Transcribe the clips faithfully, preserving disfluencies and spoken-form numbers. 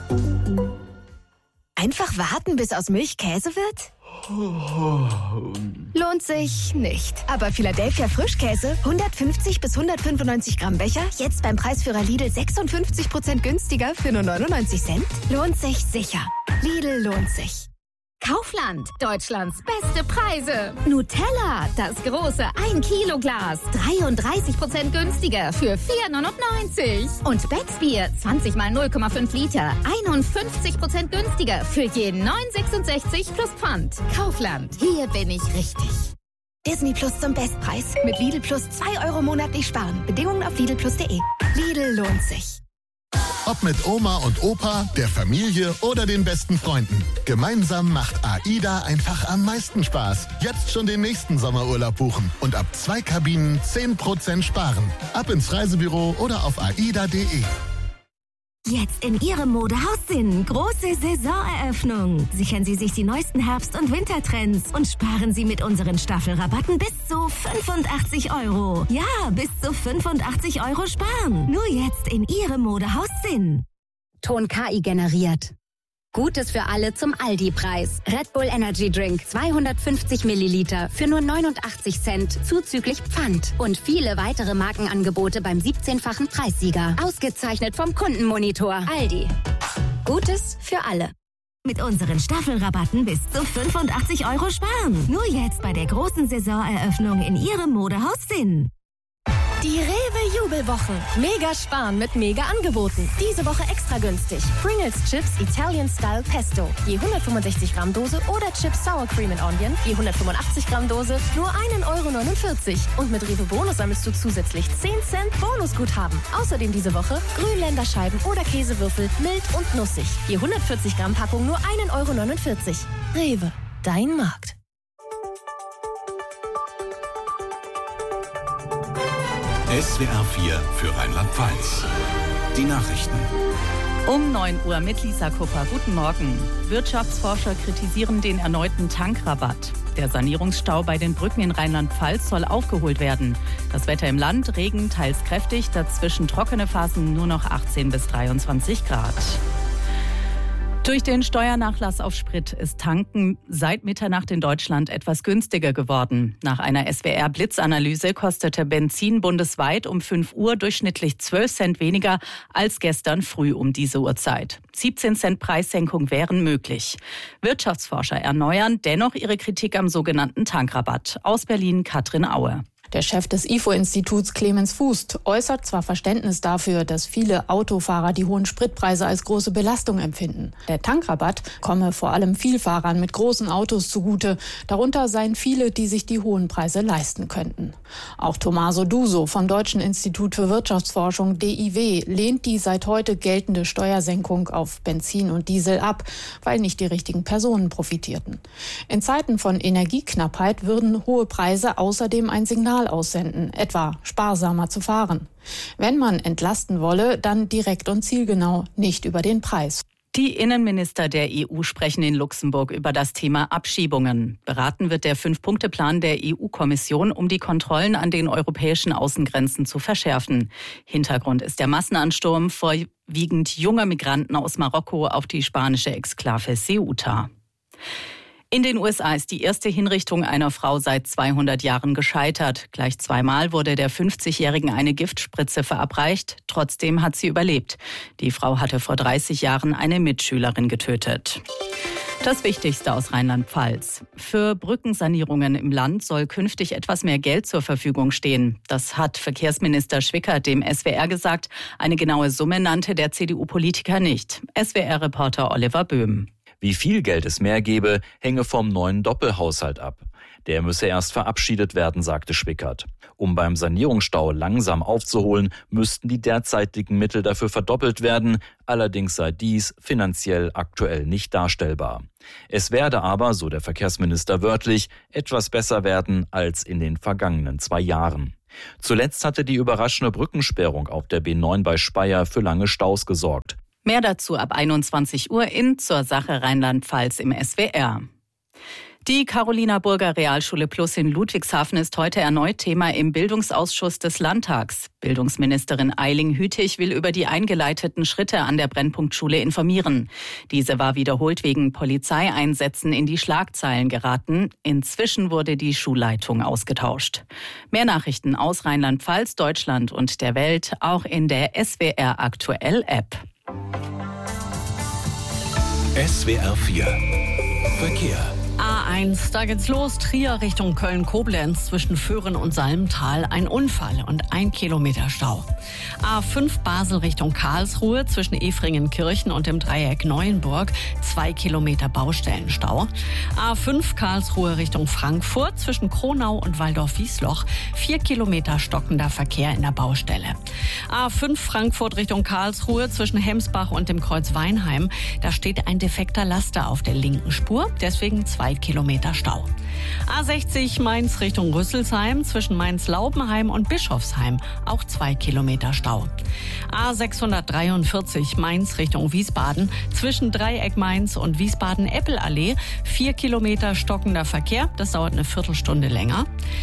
Einfach warten, bis aus Milch Käse wird? Lohnt sich nicht. Aber Philadelphia Frischkäse, hundertfünfzig bis hundertfünfundneunzig Gramm Becher, jetzt beim Preisführer Lidl sechsundfünfzig Prozent günstiger für nur neunundneunzig Cent? Lohnt sich sicher. Lidl lohnt sich. Kaufland, Deutschlands beste Preise. Nutella, das große ein Kilo Glas, dreiunddreißig Prozent günstiger für vier neunundneunzig. Und Becksbier, zwanzig mal null Komma fünf Liter, einundfünfzig Prozent günstiger für jeden neun sechsundsechzig plus Pfand. Kaufland, hier bin ich richtig. Disney Plus zum Bestpreis. Mit Lidl Plus zwei Euro monatlich sparen. Bedingungen auf lidl plus punkt de. Lidl lohnt sich. Ob mit Oma und Opa, der Familie oder den besten Freunden. Gemeinsam macht AIDA einfach am meisten Spaß. Jetzt schon den nächsten Sommerurlaub buchen und ab zwei Kabinen zehn Prozent sparen. Ab ins Reisebüro oder auf aida punkt de. Jetzt in Ihrem Modehaus Sinn. Große Saisoneröffnung. Sichern Sie sich die neuesten Herbst- und Wintertrends und sparen Sie mit unseren Staffelrabatten bis zu fünfundachtzig Euro. Ja, bis zu fünfundachtzig Euro sparen. Nur jetzt in Ihrem Modehaus Sinn. Ton K I generiert. Gutes für alle zum Aldi-Preis. Red Bull Energy Drink zweihundertfünfzig Milliliter für nur neunundachtzig Cent zuzüglich Pfand. Und viele weitere Markenangebote beim siebzehnfachen Preissieger. Ausgezeichnet vom Kundenmonitor. Aldi. Gutes für alle. Mit unseren Staffelrabatten bis zu fünfundachtzig Euro sparen. Nur jetzt bei der großen Saisoneröffnung in Ihrem Modehaus Sinn. Die Rewe-Jubelwochen. Mega sparen mit Mega-Angeboten. Diese Woche extra günstig. Pringles Chips Italian Style Pesto. Je hundertfünfundsechzig Gramm Dose oder Chips Sour Cream and Onion. Je hundertfünfundachtzig Gramm Dose. Nur ein Euro neunundvierzig. Und mit Rewe Bonus sammelst du zusätzlich zehn Cent Bonusguthaben. Außerdem diese Woche Grünländerscheiben oder Käsewürfel mild und nussig. Je hundertvierzig Gramm Packung nur ein Euro neunundvierzig. Rewe. Dein Markt. S W R vier für Rheinland-Pfalz. Die Nachrichten. Um neun Uhr mit Lisa Kupper. Guten Morgen. Wirtschaftsforscher kritisieren den erneuten Tankrabatt. Der Sanierungsstau bei den Brücken in Rheinland-Pfalz soll aufgeholt werden. Das Wetter im Land, Regen teils kräftig, dazwischen trockene Phasen, nur noch achtzehn bis dreiundzwanzig Grad. Durch den Steuernachlass auf Sprit ist Tanken seit Mitternacht in Deutschland etwas günstiger geworden. Nach einer S W R-Blitzanalyse kostete Benzin bundesweit um fünf Uhr durchschnittlich zwölf Cent weniger als gestern früh um diese Uhrzeit. siebzehn Cent Preissenkung wären möglich. Wirtschaftsforscher erneuern dennoch ihre Kritik am sogenannten Tankrabatt. Aus Berlin Katrin Aue. Der Chef des I F O-Instituts Clemens Fußt äußert zwar Verständnis dafür, dass viele Autofahrer die hohen Spritpreise als große Belastung empfinden. Der Tankrabatt komme vor allem Vielfahrern mit großen Autos zugute. Darunter seien viele, die sich die hohen Preise leisten könnten. Auch Tommaso Duso vom Deutschen Institut für Wirtschaftsforschung D I W lehnt die seit heute geltende Steuersenkung auf Benzin und Diesel ab, weil nicht die richtigen Personen profitierten. In Zeiten von Energieknappheit würden hohe Preise außerdem ein Signal aussenden, etwa sparsamer zu fahren. Wenn man entlasten wolle, dann direkt und zielgenau, nicht über den Preis. Die Innenminister der E U sprechen in Luxemburg über das Thema Abschiebungen. Beraten wird der Fünf-Punkte-Plan der E U-Kommission, um die Kontrollen an den europäischen Außengrenzen zu verschärfen. Hintergrund ist der Massenansturm vorwiegend junger Migranten aus Marokko auf die spanische Exklave Ceuta. In den U S A ist die erste Hinrichtung einer Frau seit zweihundert Jahren gescheitert. Gleich zweimal wurde der fünfzigjährigen eine Giftspritze verabreicht. Trotzdem hat sie überlebt. Die Frau hatte vor dreißig Jahren eine Mitschülerin getötet. Das Wichtigste aus Rheinland-Pfalz. Für Brückensanierungen im Land soll künftig etwas mehr Geld zur Verfügung stehen. Das hat Verkehrsminister Schwickert dem S W R gesagt. Eine genaue Summe nannte der C D U-Politiker nicht. S W R-Reporter Oliver Böhm. Wie viel Geld es mehr gebe, hänge vom neuen Doppelhaushalt ab. Der müsse erst verabschiedet werden, sagte Schwickert. Um beim Sanierungsstau langsam aufzuholen, müssten die derzeitigen Mittel dafür verdoppelt werden. Allerdings sei dies finanziell aktuell nicht darstellbar. Es werde aber, so der Verkehrsminister wörtlich, etwas besser werden als in den vergangenen zwei Jahren. Zuletzt hatte die überraschende Brückensperrung auf der B neun bei Speyer für lange Staus gesorgt. Mehr dazu ab einundzwanzig Uhr in Zur Sache Rheinland-Pfalz im S W R. Die Carolina Burger Realschule Plus in Ludwigshafen ist heute erneut Thema im Bildungsausschuss des Landtags. Bildungsministerin Eiling Hütig will über die eingeleiteten Schritte an der Brennpunktschule informieren. Diese war wiederholt wegen Polizeieinsätzen in die Schlagzeilen geraten. Inzwischen wurde die Schulleitung ausgetauscht. Mehr Nachrichten aus Rheinland-Pfalz, Deutschland und der Welt auch in der S W R Aktuell App. S W R vier Verkehr. A eins, da geht's los. Trier Richtung Köln-Koblenz zwischen Föhren und Salmtal. Ein Unfall und ein Kilometer Stau. A fünf Basel Richtung Karlsruhe zwischen Efringen-Kirchen und dem Dreieck Neuenburg. Zwei Kilometer Baustellenstau. A fünf Karlsruhe Richtung Frankfurt zwischen Kronau und Waldorf-Wiesloch. Vier Kilometer stockender Verkehr in der Baustelle. A fünf Frankfurt Richtung Karlsruhe zwischen Hemsbach und dem Kreuz Weinheim. Da steht ein defekter Laster auf der linken Spur. Deswegen zwei Kilometer Stau. A sechzig Mainz Richtung Rüsselsheim zwischen Mainz-Laubenheim und Bischofsheim. Auch zwei Kilometer Stau. A sechshundertdreiundvierzig Mainz Richtung Wiesbaden zwischen Dreieck Mainz und Wiesbaden-Eppelallee. Vier Kilometer stockender Verkehr. Das dauert eine Viertelstunde länger.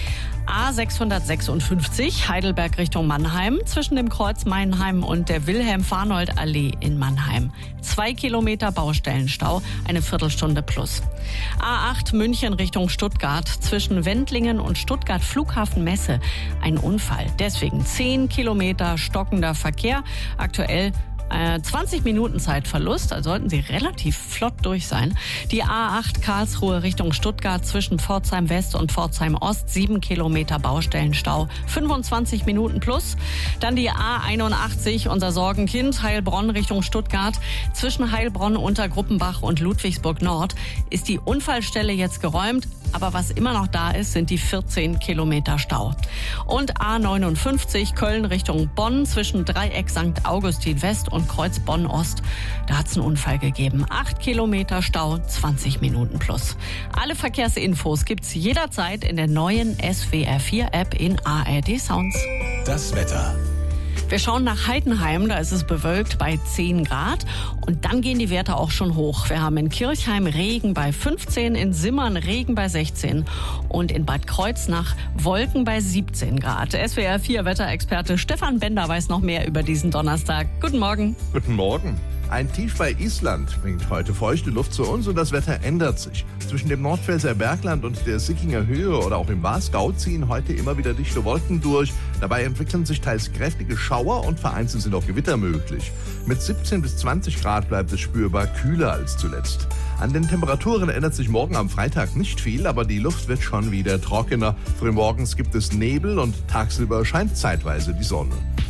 A sechshundertsechsundfünfzig Heidelberg Richtung Mannheim zwischen dem Kreuz Mannheim und der Wilhelm-Farnold-Allee in Mannheim. Zwei Kilometer Baustellenstau, eine Viertelstunde plus. A acht München Richtung Stuttgart zwischen Wendlingen und Stuttgart Flughafen Messe. Ein Unfall, deswegen zehn Kilometer stockender Verkehr. Aktuell zwanzig Minuten Zeitverlust, also sollten Sie relativ flott durch sein. Die A acht Karlsruhe Richtung Stuttgart zwischen Pforzheim West und Pforzheim Ost, sieben Kilometer Baustellenstau, fünfundzwanzig Minuten plus. Dann die A einundachtzig, unser Sorgenkind, Heilbronn Richtung Stuttgart. Zwischen Heilbronn, Untergruppenbach und Ludwigsburg Nord ist die Unfallstelle jetzt geräumt. Aber was immer noch da ist, sind die vierzehn Kilometer Stau. Und A neunundfünfzig Köln Richtung Bonn zwischen Dreieck Sankt Augustin West und Kreuz Bonn Ost. Da hat es einen Unfall gegeben. acht Kilometer Stau, zwanzig Minuten plus. Alle Verkehrsinfos gibt's jederzeit in der neuen S W R vier App in A R D Sounds. Das Wetter. Wir schauen nach Heidenheim, da ist es bewölkt bei zehn Grad und dann gehen die Werte auch schon hoch. Wir haben in Kirchheim Regen bei fünfzehn, in Simmern Regen bei sechzehn und in Bad Kreuznach Wolken bei siebzehn Grad. S W R vier Wetterexperte Stefan Bender weiß noch mehr über diesen Donnerstag. Guten Morgen. Guten Morgen. Ein Tief bei Island bringt heute feuchte Luft zu uns und das Wetter ändert sich. Zwischen dem Nordpfälzer Bergland und der Sickinger Höhe oder auch im Wasgau ziehen heute immer wieder dichte Wolken durch. Dabei entwickeln sich teils kräftige Schauer und vereinzelt sind auch Gewitter möglich. Mit siebzehn bis zwanzig Grad bleibt es spürbar kühler als zuletzt. An den Temperaturen ändert sich morgen am Freitag nicht viel, aber die Luft wird schon wieder trockener. Frühmorgens gibt es Nebel und tagsüber scheint zeitweise die Sonne.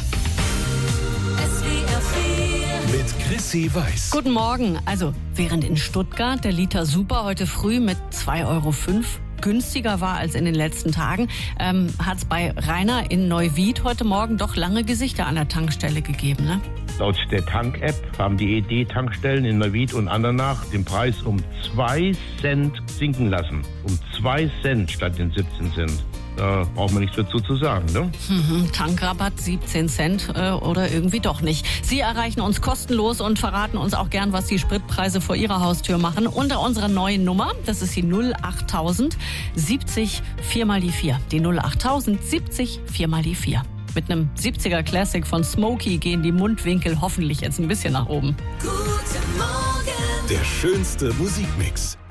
Mit Chrissy Weiß. Guten Morgen. Also, während in Stuttgart der Liter Super heute früh mit zwei Euro fünf günstiger war als in den letzten Tagen, ähm, hat es bei Rainer in Neuwied heute Morgen doch lange Gesichter an der Tankstelle gegeben, ne? Laut der Tank-App haben die E D-Tankstellen in Neuwied und Andernach den Preis um zwei Cent sinken lassen. Um zwei Cent statt den siebzehn Cent. Da braucht man nichts dazu zu sagen, ne? Mhm, Tankrabatt siebzehn Cent äh, oder irgendwie doch nicht. Sie erreichen uns kostenlos und verraten uns auch gern, was die Spritpreise vor Ihrer Haustür machen. Unter unserer neuen Nummer, das ist die null achttausend siebzig vier mal die vier. Die null achttausend siebzig vier mal die vier. Mit einem siebziger Classic von Smokey gehen die Mundwinkel hoffentlich jetzt ein bisschen nach oben. Guten Morgen. Der schönste Musikmix.